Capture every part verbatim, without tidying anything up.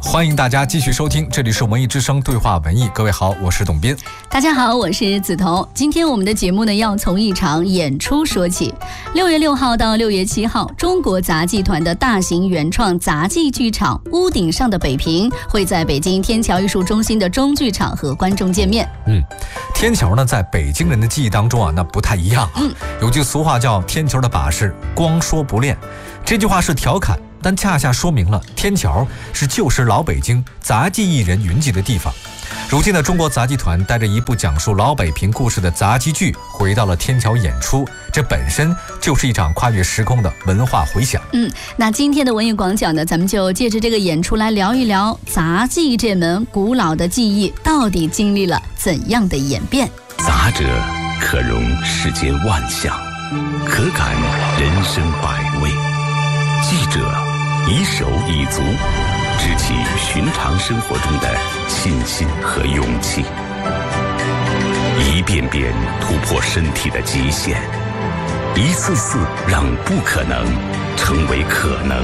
欢迎大家继续收听，这里是文艺之声对话文艺。各位好，我是董斌。 大家好，我是梓潼。今天我们的节目呢，要从一场演出说起。六月六号到六月七号，中国杂技团的大型原创杂技剧场《屋顶上的北平》会在北京天桥艺术中心的中剧场和观众见面。 嗯，天桥呢，在北京人的记忆当中啊，那不太一样。嗯，有句俗话叫“天桥的把式，光说不练”，这句话是调侃，但恰恰说明了天桥是旧时老北京杂技艺人云集的地方。如今的中国杂技团带着一部讲述老北平故事的杂技剧回到了天桥演出，这本身就是一场跨越时空的文化回响。 嗯，那今天的文艺广讲呢，咱们就借着这个演出来聊一聊杂技这门古老的技艺到底经历了怎样的演变。 杂者可容世间万象，可感人生百味。技者以手以足，知其寻常生活中的信心和勇气，一遍遍突破身体的极限，一次次让不可能成为可能。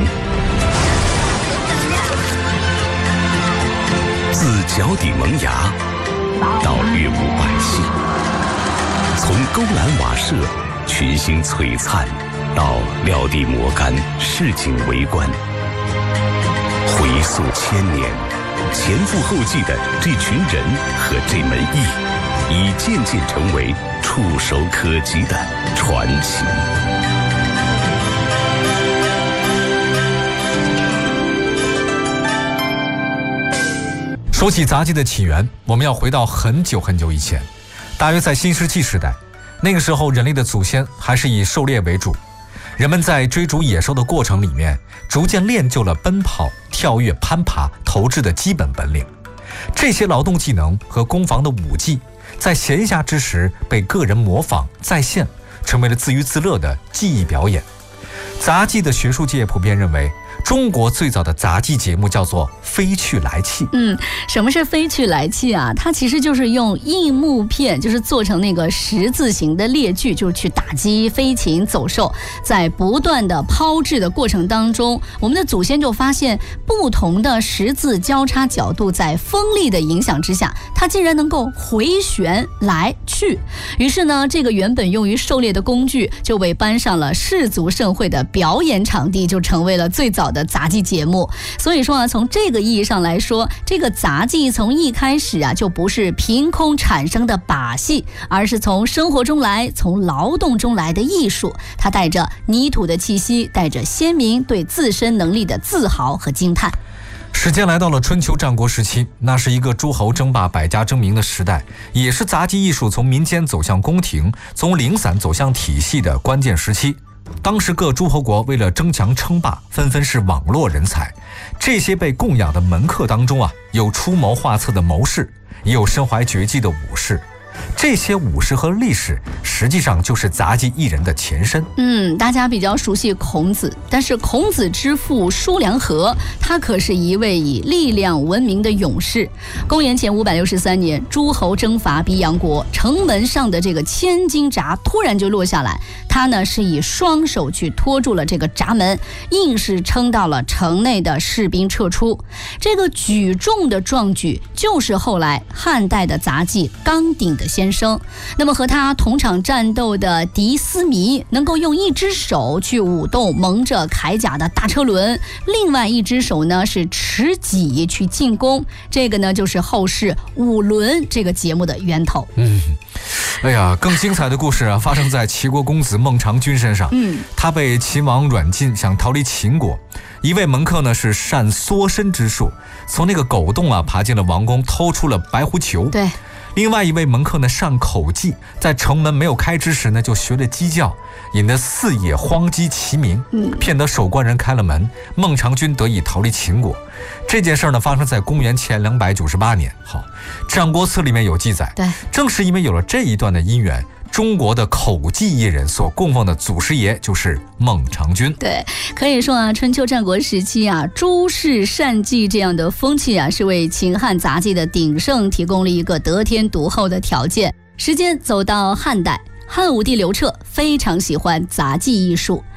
自脚底萌芽到略舞百戏，从勾栏瓦舍群星璀璨到撂地磨干市井围观，回溯千年，前赴后继的这群人和这门艺，已渐渐成为触手可及的传奇。 说起杂技的起源，我们要回到很久很久以前，大约在新石器时代。那个时候，人类的祖先还是以狩猎为主，人们在追逐野兽的过程里面，逐渐练就了奔跑、跳跃、攀爬、投掷的基本本领。这些劳动技能和攻防的武技，在闲暇之时被个人模仿再现，成为了自娱自乐的技艺表演。杂技的学术界普遍认为，中国最早的杂技节目叫做飞去来气。 嗯，什么是飞去来气啊？它其实就是用硬木片，就是做成那个十字形的猎具，就是去打击飞禽走兽。在不断的抛掷的过程当中，我们的祖先就发现，不同的十字交叉角度在风力的影响之下，它竟然能够回旋来去。于是呢，这个原本用于狩猎的工具，就被搬上了世足盛会的表演场地，就成为了最早的的杂技节目。所以说啊，从这个意义上来说，这个杂技从一开始啊，就不是凭空产生的把戏，而是从生活中来，从劳动中来的艺术。它带着泥土的气息，带着先民对自身能力的自豪和惊叹。 时间来到了春秋战国时期，那是一个诸侯争霸、百家争鸣的时代，也是杂技艺术从民间走向宫廷，从零散走向体系的关键时期。当时各诸侯国为了争强称霸，纷纷是网络人才。这些被供养的门客当中啊，有出谋划策的谋士，也有身怀绝技的武士。这些武士和历史实际上就是杂技艺人的前身。 嗯，大家比较熟悉孔子，但是孔子之父叔梁纥，他可是一位以力量闻名的勇士。公元前五百六十三年，诸侯征伐鼻阳国，城门上的这个千斤闸突然就落下来，他呢是以双手去托住了这个闸门，硬是撑到了城内的士兵撤出。这个举重的壮举，就是后来汉代的杂技钢鼎的先生。那么和他同场战斗的狄思弥，能够用一只手去舞动蒙着铠甲的大车轮，另外一只手呢是持戟去进攻。这个呢就是后世舞轮这个节目的源头。 嗯，哎呀，更精彩的故事啊，发生在齐国公子孟尝君身上。嗯，他被秦王软禁，想逃离秦国。一位门客呢是善缩身之术，从那个狗洞啊爬进了王宫，偷出了白狐球。 对。 另外一位门客呢善口技，在城门没有开之时呢就学了鸡叫，引得四野荒鸡齐鸣，骗得守关人开了门，孟尝君得以逃离秦国。这件事呢发生在公元前两百九十八年。好，《战国策》里面有记载， 对， 正是因为有了这一段的因缘，中国的口技艺人所供奉的祖师爷就是孟尝君。 对，可以说啊，春秋战国时期啊，诸事善技这样的风气啊，是为秦汉杂技的鼎盛提供了一个得天独厚的条件。时间走到汉代，汉武帝刘彻非常喜欢杂技艺术，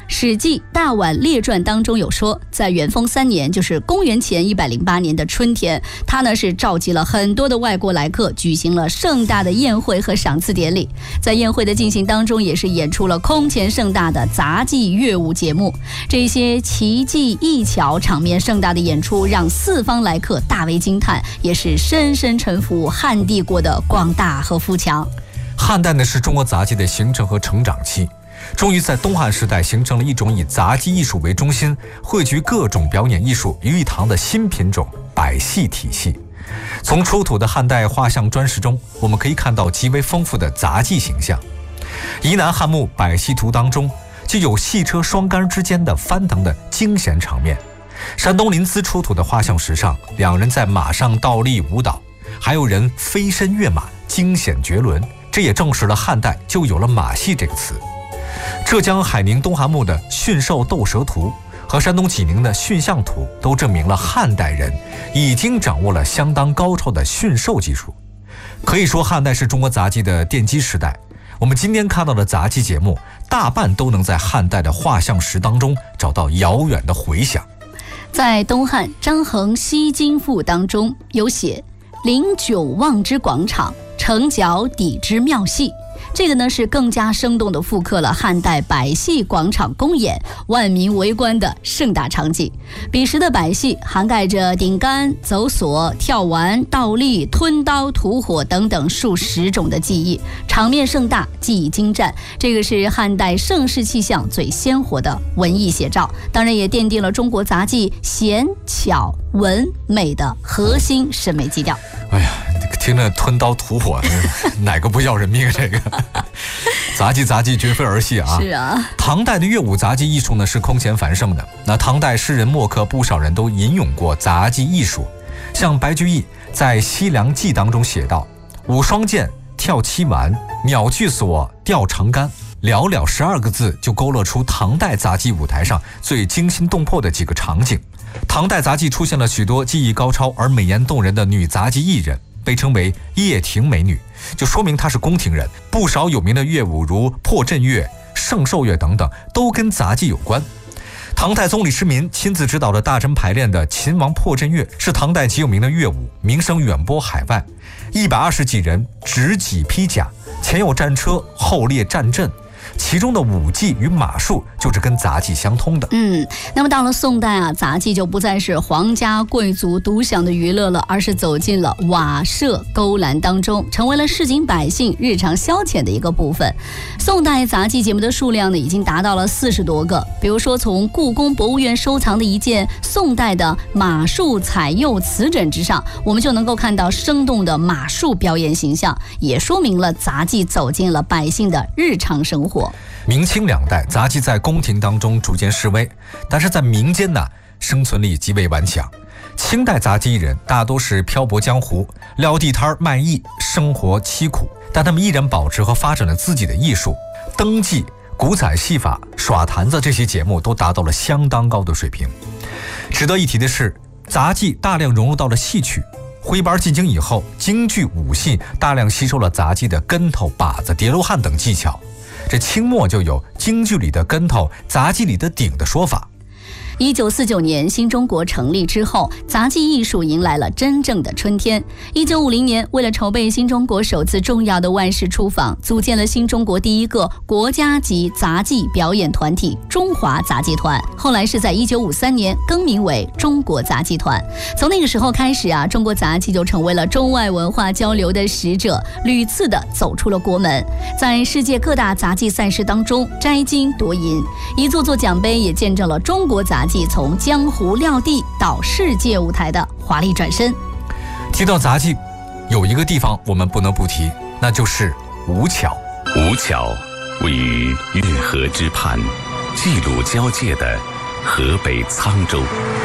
史记大宛列传当中有说，在元丰三年，就是公元前一百零八年的春天，他呢是召集了很多的外国来客，举行了盛大的宴会和赏赐典礼。在宴会的进行当中，也是演出了空前盛大的杂技乐舞节目。这些奇技艺巧、场面盛大的演出，让四方来客大为惊叹，也是深深臣服汉帝国的广大和富强。 汉代呢是中国杂技的形成和成长期。终于在东汉时代形成了一种以杂技艺术为中心，汇聚各种表演艺术于一堂的新品种百戏体系。从出土的汉代画像砖石中，我们可以看到极为丰富的杂技形象。宜南汉墓百戏图当中就有戏车双杆之间的翻腾的惊险场面。山东临淄出土的画像石上，两人在马上倒立舞蹈，还有人飞身跃马，惊险绝伦。这也证实了汉代就有了马戏这个词。浙江海宁东汉墓的驯兽斗蛇图和山东济宁的驯象图都证明了汉代人已经掌握了相当高超的驯兽技术。可以说汉代是中国杂技的奠基时代。我们今天看到的杂技节目大半都能在汉代的画像石当中找到遥远的回响。 在东汉张衡西京赋当中有写，临九望之广场，城角抵之庙戏。这个呢是更加生动地复刻了汉代百戏广场公演、万民围观的盛大场景。彼时的百戏涵盖着顶杆、走索、跳丸、倒立、吞刀、吐火等等数十种的技艺，场面盛大，技艺精湛。这个是汉代盛世气象最鲜活的文艺写照，当然也奠定了中国杂技贤、巧、文、美的核心审美基调。 哎呀，听着吞刀吐火，哪个不要人命？这个杂技杂技绝非儿戏啊！ 是啊， 唐代的乐舞杂技艺术呢是空前繁盛的。那唐代诗人墨客不少人都吟咏过杂技艺术，像白居易在《西凉记》当中写道：“舞双剑，跳七丸，秒巨索，吊长杆。”寥寥十二个字就勾勒出唐代杂技舞台上最惊心动魄的几个场景。唐代杂技出现了许多技艺高超而美艳动人的女杂技艺人，被称为掖庭美女，就说明她是宫廷人。不少有名的乐舞如破阵乐、圣寿乐等等都跟杂技有关。唐太宗李世民亲自指导的大臣排练的秦王破阵乐是唐代极有名的乐舞，名声远播海外。一百二十几人执戟披甲，前有战车，后列战阵，其中的舞技与马术就是跟杂技相通的。 嗯，那么到了宋代啊，杂技就不再是皇家贵族独享的娱乐了，而是走进了瓦舍勾栏当中，成为了市井百姓日常消遣的一个部分。宋代杂技节目的数量呢，已经达到了四十多个。比如说，从故宫博物院收藏的一件宋代的马术彩釉瓷枕之上，我们就能够看到生动的马术表演形象，也说明了杂技走进了百姓的日常生活。 明清两代，杂技在宫廷当中逐渐式微，但是在民间呢，生存力极为顽强。清代杂技艺人大多是漂泊江湖，撂地摊卖艺，生活凄苦，但他们依然保持和发展了自己的艺术。登记、古彩戏法、耍坛子这些节目都达到了相当高的水平。值得一提的是，杂技大量融入到了戏曲。徽班进京以后，京剧武戏大量吸收了杂技的跟头、把子、叠罗汉等技巧。这清末就有京剧里的跟头，杂技里的顶的说法。 一九四九年，新中国成立之后，杂技艺术迎来了真正的春天。一九五零年，为了筹备新中国首次重要的万世出访，组建了新中国第一个国家级杂技表演团体——中华杂技团。后来是在一九五三年更名为中国杂技团。从那个时候开始啊，中国杂技就成为了中外文化交流的使者，屡次的走出了国门，在世界各大杂技赛事当中摘金夺银。一座座奖杯也见证了中国杂技从江湖撂地到世界舞台的华丽转身。 提到杂技，有一个地方我们不能不提，那就是吴桥。 吴桥位于运河之畔，冀鲁交界的河北沧州。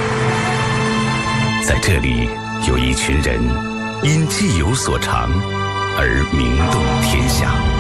在这里，有一群人因技有所长而名动天下。